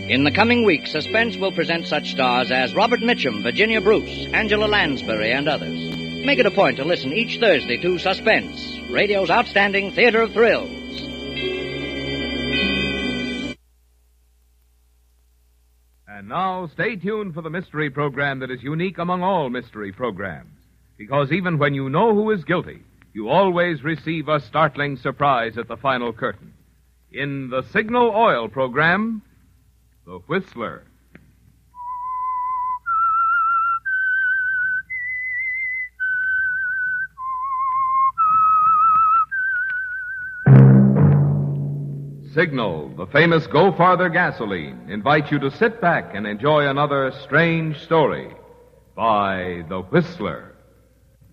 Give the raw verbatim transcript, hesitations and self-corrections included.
In the coming weeks, Suspense will present such stars as Robert Mitchum, Virginia Bruce, Angela Lansbury, and others. Make it a point to listen each Thursday to Suspense, radio's outstanding theater of thrills. And now, stay tuned for the mystery program that is unique among all mystery programs. Because even when you know who is guilty, you always receive a startling surprise at the final curtain. In the Signal Oil program, The Whistler. Signal, the famous Go Farther gasoline, invites you to sit back and enjoy another strange story by The Whistler.